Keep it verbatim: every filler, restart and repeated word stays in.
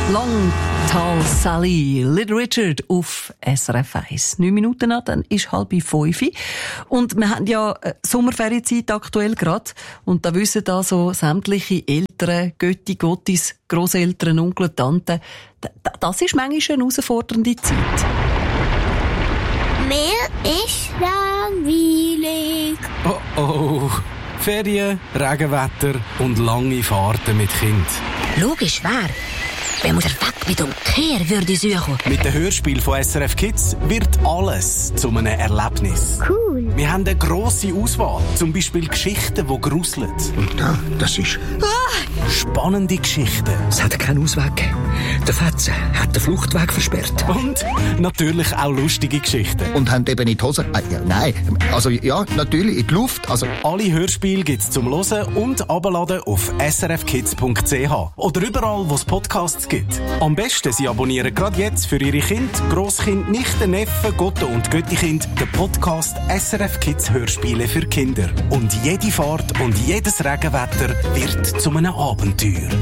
Long Tall Sally, Little Richard auf S R F eins. Neun Minuten an, dann ist halb fünf. Und wir haben ja Sommerferienzeit aktuell gerade. Und da wissen da so sämtliche Eltern, Götti, Gottis, Grosseltern, Onkel, Tanten, das ist manchmal eine herausfordernde Zeit. Mir ist langweilig. Oh oh. Ferien, Regenwetter und lange Fahrten mit Kind. Logisch, wer? Wenn muss er weg mit dem Kehr würde suchen. Mit dem Hörspiel von S R F Kids wird alles zu einem Erlebnis. Cool. Wir haben eine grosse Auswahl. Zum Beispiel Geschichten, die gruseln. Und da, das ist... Ah. Spannende Geschichten. Es hat keinen Ausweg gegeben. Der Fetze hat den Fluchtweg versperrt. Und natürlich auch lustige Geschichten. Und haben eben in die Hose... Äh, ja, nein, also ja, natürlich in die Luft. Also. Alle Hörspiele gibt's zum Hören und Abladen auf s r f kids punkt c h oder überall, wo es Podcasts gibt. Am besten, Sie abonnieren gerade jetzt für Ihre Kinder, Grosskind, Nichten, Neffen, Gotte und Göttikind den Podcast S R F Kids Hörspiele für Kinder. Und jede Fahrt und jedes Regenwetter wird zu einem Abenteuer.